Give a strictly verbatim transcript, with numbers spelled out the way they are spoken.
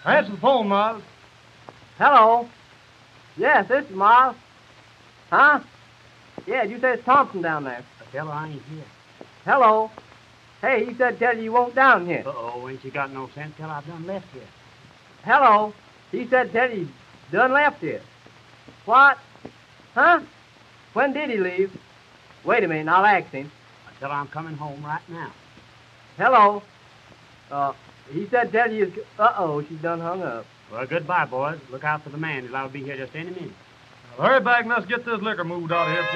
Answer the phone, Miles. Hello? Yes, this is Miles. Huh? Yeah, you said it's Thompson down there. Tell her I ain't here. Hello? Hey, he said tell you you won't down here. Uh-oh, ain't you got no sense? Tell her I've done left here. Hello? He said tell you done left here. What? Huh? When did he leave? Wait a minute, I'll ask him. I tell her I'm coming home right now. Hello? Uh, he said tell you... Uh-oh, she's done hung up. Well, goodbye, boys. Look out for the man. He'll be here just any minute. Well, hurry back and let's get this liquor moved out of here.